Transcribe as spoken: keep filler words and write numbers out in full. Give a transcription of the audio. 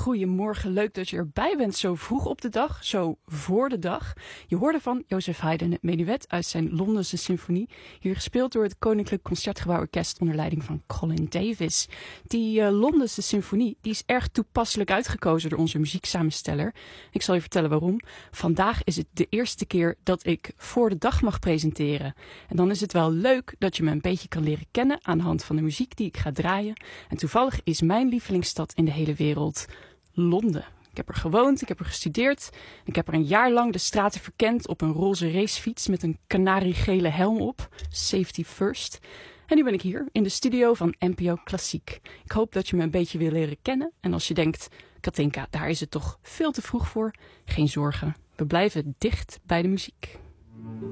Goedemorgen, leuk dat je erbij bent zo vroeg op de dag, zo voor de dag. Je hoorde van Joseph Haydn het menuet uit zijn Londense symfonie, hier gespeeld door het Koninklijk Concertgebouw Orkest onder leiding van Colin Davis. Die uh, Londense symfonie die is erg toepasselijk uitgekozen door onze muzieksamensteller. Ik zal je vertellen waarom. Vandaag is het de eerste keer dat ik voor de dag mag presenteren. En dan is het wel leuk dat je me een beetje kan leren kennen aan de hand van de muziek die ik ga draaien. En toevallig is mijn lievelingsstad in de hele wereld Londen. Ik heb er gewoond, ik heb er gestudeerd. Ik heb er een jaar lang de straten verkend op een roze racefiets met een kanariegele helm op. Safety first. En nu ben ik hier in de studio van N P O Klassiek. Ik hoop dat je me een beetje wil leren kennen. En als je denkt, Katinka, daar is het toch veel te vroeg voor. Geen zorgen, we blijven dicht bij de muziek.